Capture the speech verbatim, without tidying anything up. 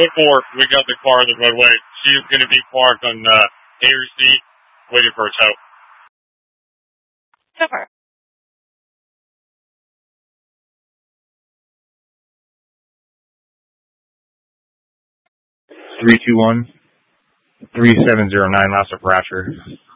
Before we got the car on the roadway, she's going to be parked on uh, A or C, waiting for a tow. Super. three two one, three seven zero nine, last of Rapture.